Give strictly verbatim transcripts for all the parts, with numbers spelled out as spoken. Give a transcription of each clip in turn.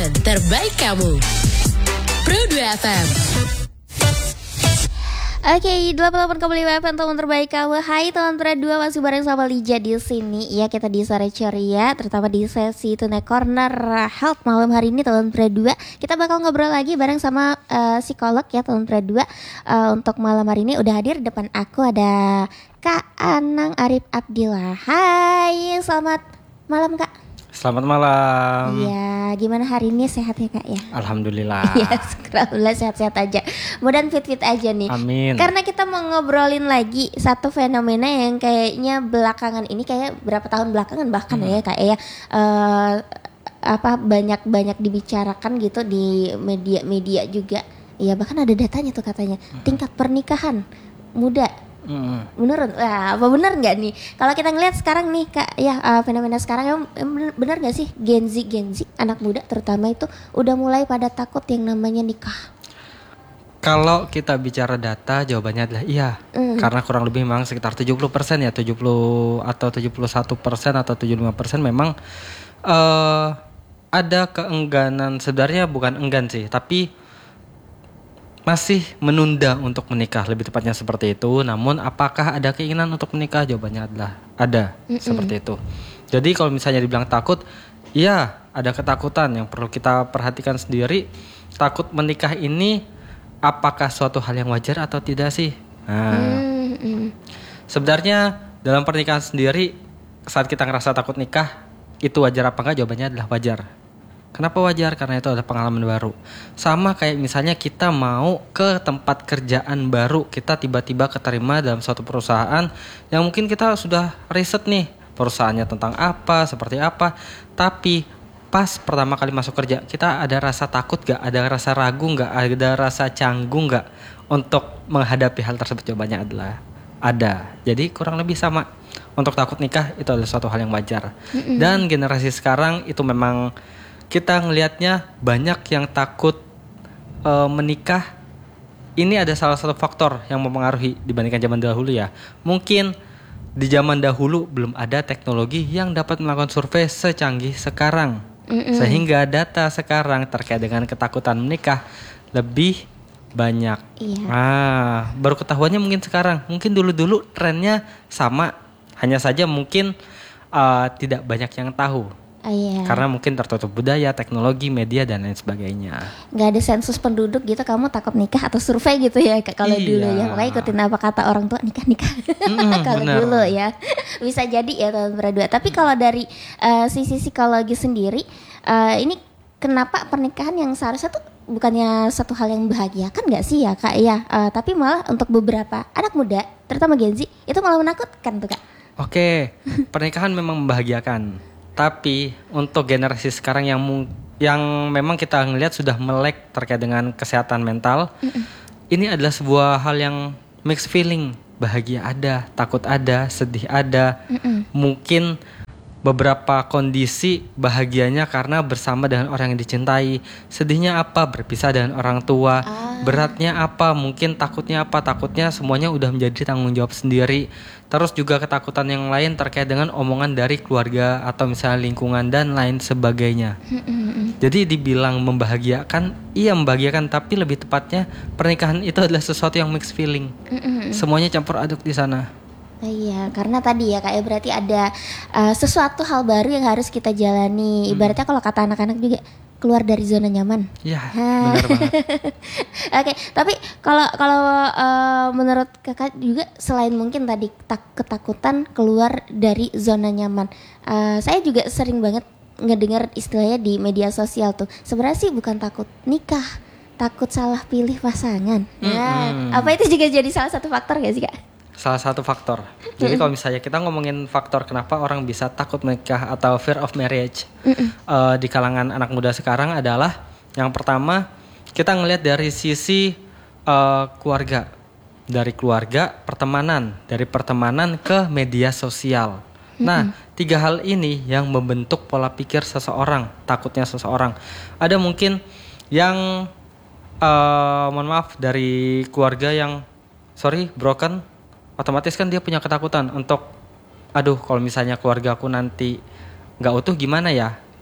Teman terbaik kamu. Pro dua F M. Oke, delapan puluh delapan koma lima F M teman terbaik kamu. Hai teman Pro dua, masih bareng sama Lija di sini. Ya, kita di sore ceria, terutama di sesi Tune Corner Health malam hari ini teman Pro dua. Kita bakal ngobrol lagi bareng sama uh, psikolog ya teman Pro dua. Uh, untuk malam hari ini udah hadir depan aku ada Kak Anang Arif Abdillah. Hai, selamat malam Kak. Selamat malam. Iya, gimana hari ini, sehat ya Kak ya? Alhamdulillah. Iya, alhamdulillah sehat-sehat aja. Mudah-mudahan fit-fit aja nih. Amin. Karena kita mau ngobrolin lagi satu fenomena yang kayaknya belakangan ini, kayak berapa tahun belakangan bahkan hmm. ya Kak ya, uh, apa banyak-banyak dibicarakan gitu di media-media juga. Iya, bahkan ada datanya tuh katanya hmm. tingkat pernikahan muda Mm. menurun. Wah, apa benar nggak nih? Kalau kita ngelihat sekarang nih Kak, ya uh, fenomena sekarang emang benar nggak sih Gen Z, Gen Z anak muda terutama itu udah mulai pada takut yang namanya nikah? Kalau kita bicara data, jawabannya adalah iya. Mm. Karena kurang lebih memang sekitar tujuh puluh persen ya, tujuh puluh atau tujuh puluh satu persen atau tujuh puluh lima persen memang uh, ada keengganan. Sebenarnya bukan enggan sih, tapi masih menunda untuk menikah, lebih tepatnya seperti itu. Namun apakah ada keinginan untuk menikah? Jawabannya adalah ada. Mm-mm. Seperti itu. Jadi kalau misalnya dibilang takut, ya ada ketakutan yang perlu kita perhatikan sendiri. Takut menikah ini apakah suatu hal yang wajar atau tidak sih? Nah, Mm-mm. sebenarnya dalam pernikahan sendiri, saat kita ngerasa takut nikah, itu wajar apa enggak? Jawabannya adalah wajar. Kenapa wajar? Karena itu ada pengalaman baru. Sama kayak misalnya kita mau ke tempat kerjaan baru, kita tiba-tiba keterima dalam suatu perusahaan yang mungkin kita sudah riset nih perusahaannya tentang apa, seperti apa. Tapi pas pertama kali masuk kerja, kita ada rasa takut gak? Ada rasa ragu gak? Ada rasa canggung gak untuk menghadapi hal tersebut? Jawabannya adalah ada. Jadi kurang lebih sama. Untuk takut nikah itu adalah suatu hal yang wajar. Mm-mm. Dan generasi sekarang itu memang kita ngelihatnya banyak yang takut e, menikah. Ini ada salah satu faktor yang mempengaruhi dibandingkan zaman dahulu ya. Mungkin di zaman dahulu belum ada teknologi yang dapat melakukan survei secanggih sekarang. Mm-mm. Sehingga data sekarang terkait dengan ketakutan menikah lebih banyak. Iya. Ah, baru ketahuannya mungkin sekarang. Mungkin dulu-dulu trennya sama. Hanya saja mungkin uh, tidak banyak yang tahu. Oh, iya. Karena mungkin tertutup budaya, teknologi, media dan lain sebagainya. Gak ada sensus penduduk gitu, kamu takut nikah atau survei gitu ya kalau iya. dulu ya. Makanya ikutin apa kata orang tua, nikah-nikah. Mm, kalau dulu ya. Bisa jadi ya tahun berdua. Tapi kalau dari uh, sisi psikologi sendiri, uh, ini kenapa pernikahan yang seharusnya tuh bukannya satu hal yang membahagiakan gak sih ya Kak ya? Uh, tapi malah untuk beberapa anak muda, terutama Gen Z, itu malah menakutkan tuh Kak. Oke, pernikahan memang membahagiakan. Tapi untuk generasi sekarang yang yang memang kita ngelihat sudah melek terkait dengan kesehatan mental, Mm-mm. ini adalah sebuah hal yang mixed feeling. Bahagia ada, takut ada, sedih ada. Mm-mm. Mungkin beberapa kondisi bahagianya karena bersama dengan orang yang dicintai. Sedihnya apa? Berpisah dengan orang tua. Ah. Beratnya apa? Mungkin takutnya apa? Takutnya semuanya udah menjadi tanggung jawab sendiri. Terus juga ketakutan yang lain terkait dengan omongan dari keluarga atau misalnya lingkungan dan lain sebagainya. Mm-mm. Jadi dibilang membahagiakan, iya membahagiakan, tapi lebih tepatnya pernikahan itu adalah sesuatu yang mixed feeling. Mm-mm. Semuanya campur aduk di sana. Iya, karena tadi ya Kak ya, berarti ada uh, sesuatu hal baru yang harus kita jalani. Ibaratnya kalau kata anak-anak juga keluar dari zona nyaman. Iya, benar banget. Oke, tapi kalau kalau uh, menurut Kakak juga selain mungkin tadi tak, ketakutan keluar dari zona nyaman, uh, saya juga sering banget ngedengar istilahnya di media sosial tuh. Sebenarnya sih bukan takut nikah, takut salah pilih pasangan. Nah, mm-hmm. apa itu juga jadi salah satu faktor gak sih Kak? Salah satu faktor. Jadi kalau misalnya kita ngomongin faktor kenapa orang bisa takut menikah atau fear of marriage uh, di kalangan anak muda sekarang adalah yang pertama kita ngelihat dari sisi uh, keluarga, dari keluarga, pertemanan, dari pertemanan ke media sosial. Nah, tiga hal ini yang membentuk pola pikir seseorang, takutnya seseorang. Ada mungkin yang uh, mohon maaf dari keluarga yang sorry broken. Otomatis kan dia punya ketakutan untuk aduh kalau misalnya keluarga aku nanti gak utuh gimana ya,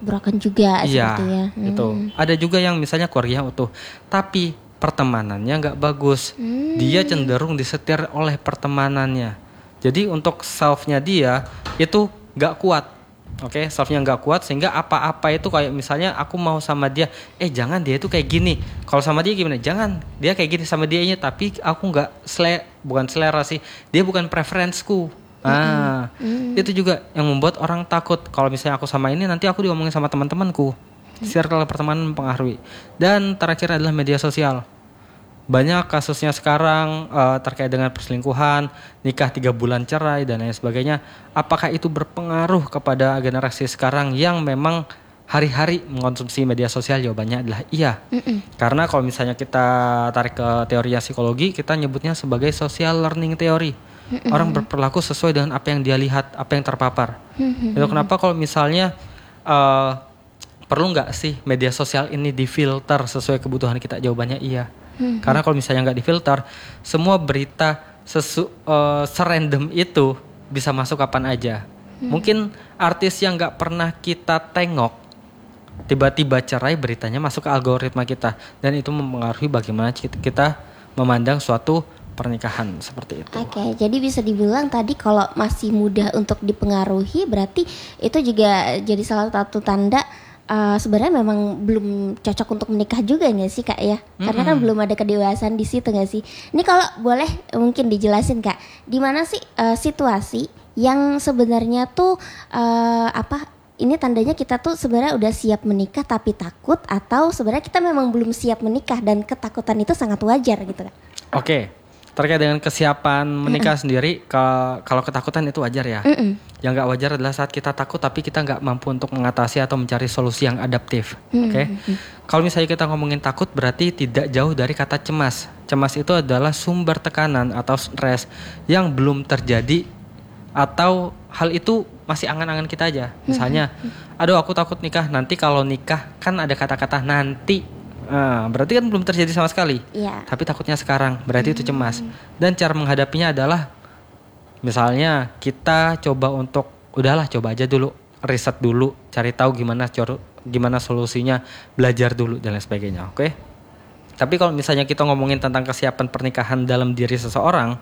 tabrakan juga Iya, seperti ya. itu. Ada juga yang misalnya keluarganya utuh, tapi pertemanannya nggak bagus. Hmm. Dia cenderung disetir oleh pertemanannya. Jadi untuk self-nya dia itu nggak kuat. Oke, okay? Self-nya nggak kuat sehingga apa-apa itu kayak misalnya aku mau sama dia, eh jangan dia itu kayak gini. Kalau sama dia gimana? Jangan dia kayak gini sama dianya, tapi aku nggak sele, bukan selera sih. Dia bukan preferensiku. Ah, mm-hmm. Itu juga yang membuat orang takut. Kalau misalnya aku sama ini nanti aku diomongin sama teman-temanku. Circle pertemanan mempengaruhi. Dan terakhir adalah media sosial. Banyak kasusnya sekarang uh, terkait dengan perselingkuhan, nikah tiga bulan cerai dan lain sebagainya. Apakah itu berpengaruh kepada generasi sekarang yang memang hari-hari mengkonsumsi media sosial? Jawabannya adalah iya. Mm-mm. Karena kalau misalnya kita tarik ke teori psikologi, kita nyebutnya sebagai social learning theory. Mm-mm. Orang berperilaku sesuai dengan apa yang dia lihat, apa yang terpapar. Mm-hmm. Itu kenapa kalau misalnya uh, perlu nggak sih media sosial ini difilter sesuai kebutuhan kita? Jawabannya iya. Hmm. Karena kalau misalnya nggak difilter, semua berita sesu, uh, serandom itu bisa masuk kapan aja. Hmm. Mungkin artis yang nggak pernah kita tengok, tiba-tiba cerai, beritanya masuk ke algoritma kita. Dan itu mempengaruhi bagaimana kita memandang suatu pernikahan seperti itu. Oke, okay, jadi bisa dibilang tadi kalau masih mudah untuk dipengaruhi, berarti itu juga jadi salah satu tanda Uh, sebenarnya memang belum cocok untuk menikah juga nggak sih Kak ya? Mm-hmm. Karena kan belum ada kedewasaan di situ nggak sih? Ini kalau boleh mungkin dijelasin Kak, di mana sih uh, situasi yang sebenarnya tuh uh, apa? Ini tandanya kita tuh sebenarnya udah siap menikah tapi takut, atau sebenarnya kita memang belum siap menikah dan ketakutan itu sangat wajar gitu Kak? Oke. Okay. Terkait dengan kesiapan menikah Mm-mm. sendiri, ke, kalau ketakutan itu wajar ya. Mm-mm. Yang gak wajar adalah saat kita takut tapi kita gak mampu untuk mengatasi atau mencari solusi yang adaptif. Mm-hmm. Oke. Okay? Kalau misalnya kita ngomongin takut, berarti tidak jauh dari kata cemas. Cemas itu adalah sumber tekanan atau stres yang belum terjadi, atau hal itu masih angan-angan kita aja. Misalnya, mm-hmm. aduh aku takut nikah, nanti kalau nikah kan ada kata-kata nanti. Nah, berarti kan belum terjadi sama sekali. Yeah. Tapi takutnya sekarang, berarti mm-hmm. itu cemas. Dan cara menghadapinya adalah, misalnya kita coba untuk, udahlah coba aja dulu, riset dulu, cari tahu gimana cor- gimana solusinya, belajar dulu dan lain sebagainya. Oke. Okay? Tapi kalau misalnya kita ngomongin tentang kesiapan pernikahan dalam diri seseorang,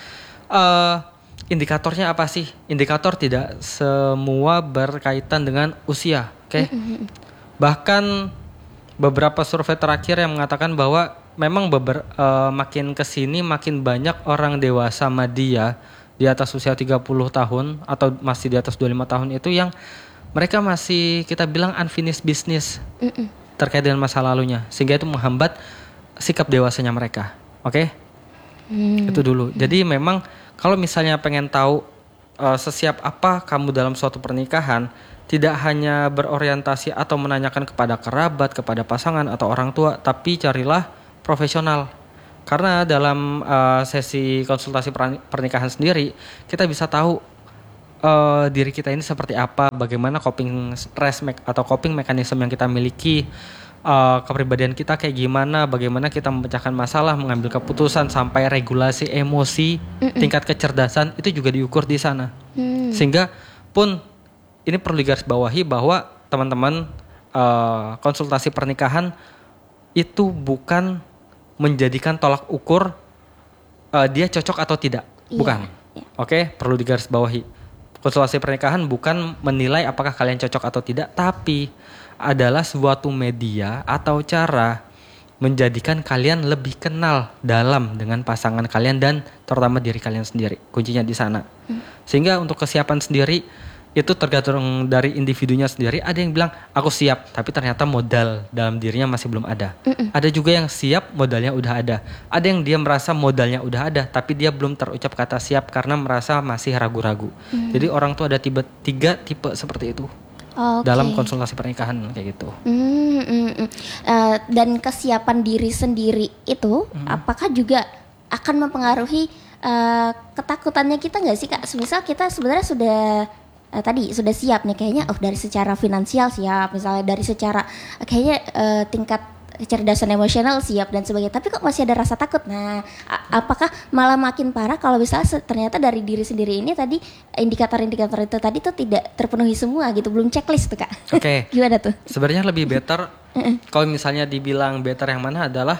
uh, indikatornya apa sih? Indikator tidak semua berkaitan dengan usia. Oke. Okay? Mm-hmm. Bahkan beberapa survei terakhir yang mengatakan bahwa memang beber, uh, makin kesini makin banyak orang dewasa media di atas usia tiga puluh tahun atau masih di atas dua puluh lima tahun itu yang mereka masih kita bilang unfinished business Mm-mm. terkait dengan masa lalunya, sehingga itu menghambat sikap dewasanya mereka. Oke? Okay? Mm. Itu dulu. Jadi memang kalau misalnya pengen tahu uh, sesiap apa kamu dalam suatu pernikahan, tidak hanya berorientasi atau menanyakan kepada kerabat, kepada pasangan atau orang tua, tapi carilah profesional. Karena dalam uh, sesi konsultasi pernikahan sendiri, kita bisa tahu uh, diri kita ini seperti apa, bagaimana coping stress me- atau coping mechanism yang kita miliki, uh, kepribadian kita kayak gimana, bagaimana kita memecahkan masalah, mengambil keputusan, sampai regulasi emosi, Mm-mm. tingkat kecerdasan itu juga diukur di sana. Mm. Sehingga pun ini perlu digarisbawahi bahwa teman-teman uh, konsultasi pernikahan itu bukan menjadikan tolak ukur uh, dia cocok atau tidak, yeah, bukan. Yeah. Oke, okay? Perlu digarisbawahi. Konsultasi pernikahan bukan menilai apakah kalian cocok atau tidak, tapi adalah suatu media atau cara menjadikan kalian lebih kenal dalam dengan pasangan kalian dan terutama diri kalian sendiri. Kuncinya di sana. Hmm. Sehingga untuk kesiapan sendiri itu tergantung dari individunya sendiri. Ada yang bilang aku siap, tapi ternyata modal dalam dirinya masih belum ada. Mm-mm. Ada juga yang siap, modalnya udah ada. Ada yang dia merasa modalnya udah ada, tapi dia belum terucap kata siap karena merasa masih ragu-ragu. Mm. Jadi orang tuh ada tipe, tiga tipe seperti itu. Okay. Dalam konsultasi pernikahan kayak gitu. Mm, mm, mm. Uh, dan kesiapan diri sendiri itu, mm. apakah juga akan mempengaruhi uh, ketakutannya kita nggak sih Kak? Misal kita sebenarnya sudah Uh, tadi sudah siap nih kayaknya, oh dari secara finansial siap, misalnya dari secara uh, kayaknya uh, tingkat kecerdasan emosional siap dan sebagainya, tapi kok masih ada rasa takut. Nah, a- apakah malah makin parah kalau misalnya se- ternyata dari diri sendiri ini tadi indikator-indikator itu tadi tuh tidak terpenuhi semua gitu, belum checklist tuh Kak. Oke. Gimana tuh? Sebenarnya lebih better kalau misalnya dibilang better yang mana adalah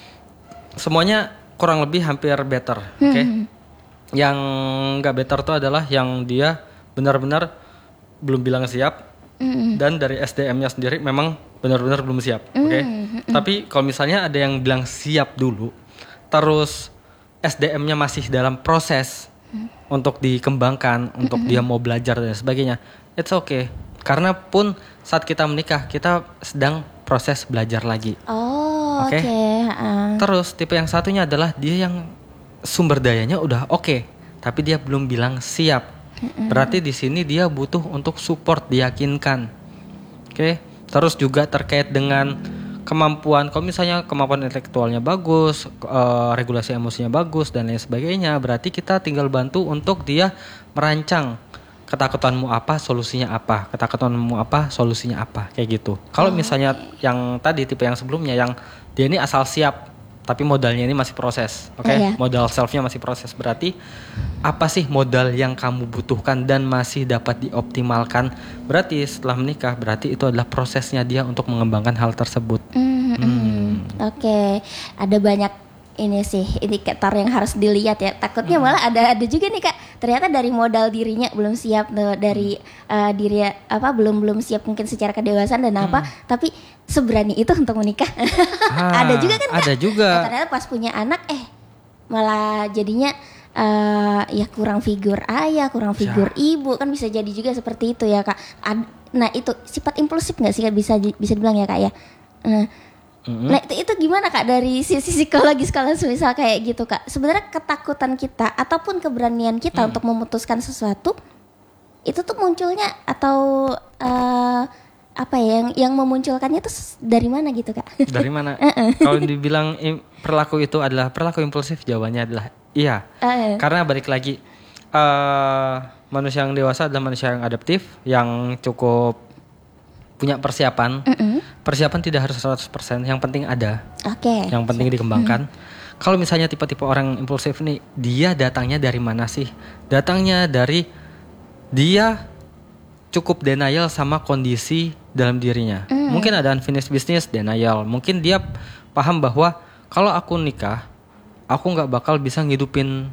semuanya kurang lebih hampir better, oke? Okay? Yang nggak better tuh adalah yang dia benar-benar belum bilang siap. Mm-hmm. Dan dari S D M-nya sendiri memang benar-benar belum siap, oke? Okay? Mm-hmm. Tapi kalau misalnya ada yang bilang siap dulu, terus S D M-nya masih dalam proses mm-hmm. untuk dikembangkan, mm-hmm. untuk dia mau belajar dan sebagainya, it's okay. Karena pun saat kita menikah kita sedang proses belajar lagi. Oh, oke. Okay? Okay. Uh. Terus tipe yang satunya adalah dia yang sumber dayanya udah oke, okay, tapi dia belum bilang siap. Berarti di sini dia butuh untuk support, diyakinkan. Oke. Okay? Terus juga terkait dengan kemampuan, kalau misalnya kemampuan intelektualnya bagus, uh, regulasi emosinya bagus dan lain sebagainya, berarti kita tinggal bantu untuk dia merancang ketakutanmu apa, solusinya apa, ketakutanmu apa, solusinya apa, kayak gitu. Kalau misalnya yang tadi tipe yang sebelumnya yang dia ini asal siap tapi modalnya ini masih proses, oke? Okay? Oh, iya. Modal selfnya masih proses. Berarti apa sih modal yang kamu butuhkan dan masih dapat dioptimalkan? Berarti setelah menikah, berarti itu adalah prosesnya dia untuk mengembangkan hal tersebut. Mm-hmm. Hmm. Oke, okay. Ada banyak ini sih indikator yang harus dilihat ya. Takutnya hmm. malah ada ada juga nih Kak. Ternyata dari modal dirinya belum siap tuh, dari uh, diri apa belum belum siap mungkin secara kedewasaan dan apa, hmm. tapi seberani itu untuk menikah. Ah, ada juga kan Kak? Ada juga. Nah, ternyata pas punya anak eh malah jadinya uh, ya kurang figur ayah, kurang figur ya. Ibu, kan bisa jadi juga seperti itu ya Kak. Ad, nah itu sifat impulsif nggak sih Kak, bisa bisa dibilang ya Kak ya. Nah, mm-hmm. nah itu, itu gimana Kak dari sisi psikologis kalau misal kayak gitu Kak? Sebenarnya ketakutan kita ataupun keberanian kita mm. untuk memutuskan sesuatu itu tuh munculnya atau uh, apa ya yang yang memunculkannya tuh dari mana gitu Kak? Dari mana? Kalau dibilang im, perilaku itu adalah perilaku impulsif, jawabannya adalah iya. Uh. Karena balik lagi uh, manusia yang dewasa adalah manusia yang adaptif, yang cukup punya persiapan. Mm-mm. Persiapan tidak harus seratus persen, yang penting ada. Oke. Okay. Yang penting dikembangkan. Mm. Kalau misalnya tipe-tipe orang impulsif nih, dia datangnya dari mana sih? Datangnya dari dia cukup denial sama kondisi dalam dirinya. Mm. Mungkin ada unfinished business, denial. Mungkin dia paham bahwa kalau aku nikah, aku nggak bakal bisa ngidupin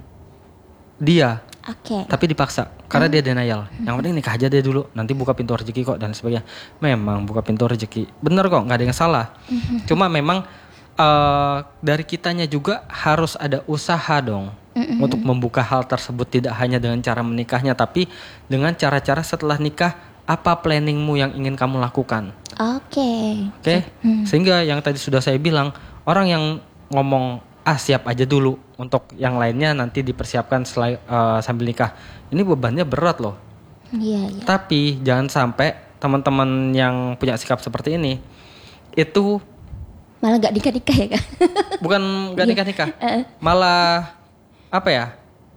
dia. Oke. Okay. Tapi dipaksa karena hmm. dia denial. Yang penting nikah aja deh dulu, nanti buka pintu rezeki kok dan sebagainya. Memang buka pintu rezeki, bener kok, nggak ada yang salah. Hmm. Cuma memang uh, dari kitanya juga harus ada usaha dong hmm. untuk membuka hal tersebut, tidak hanya dengan cara menikahnya, tapi dengan cara-cara setelah nikah. Apa planningmu yang ingin kamu lakukan? Oke. Okay. Oke. Okay? Hmm. Sehingga yang tadi sudah saya bilang, orang yang ngomong ah siap aja dulu untuk yang lainnya nanti dipersiapkan selai, uh, sambil nikah. Ini bebannya berat loh. Iya, iya. Tapi jangan sampai teman-teman yang punya sikap seperti ini itu malah nggak nikah-nikah ya Kak? Bukan nggak nikah-nikah, malah apa ya?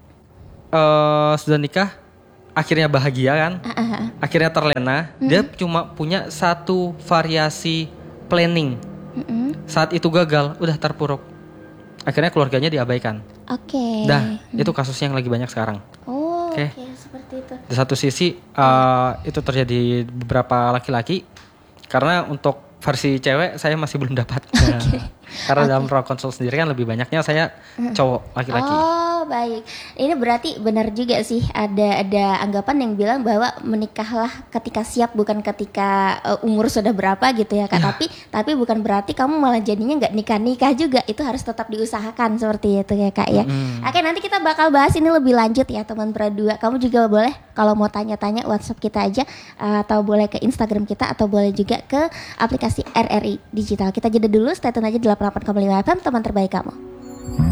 Uh, sudah nikah, akhirnya bahagia kan? Uh-huh. Akhirnya terlena. Uh-huh. Dia cuma punya satu variasi planning. Uh-huh. Saat itu gagal, udah terpuruk. Akhirnya keluarganya diabaikan. Oke. Okay. Dah, hmm. itu kasusnya yang lagi banyak sekarang. Oh, oke, okay. okay, seperti itu. Di satu sisi uh, itu terjadi beberapa laki-laki, karena untuk versi cewek saya masih belum dapat. Okay. Karena okay. dalam ruang konsul sendiri kan lebih banyaknya saya cowok laki-laki. Oh, baik. Ini berarti benar juga sih ada ada anggapan yang bilang bahwa menikahlah ketika siap, bukan ketika uh, umur sudah berapa gitu ya Kak. Ya. Tapi tapi bukan berarti kamu malah jadinya nggak nikah-nikah juga. Itu harus tetap diusahakan seperti itu ya Kak ya. Hmm. Oke, nanti kita bakal bahas ini lebih lanjut ya teman Pradua. Kamu juga boleh kalau mau tanya-tanya WhatsApp kita aja, uh, atau boleh ke Instagram kita, atau boleh juga ke aplikasi R R I Digital. Kita jeda dulu, stay tune aja di delapan puluh delapan koma lima F M, teman terbaik kamu.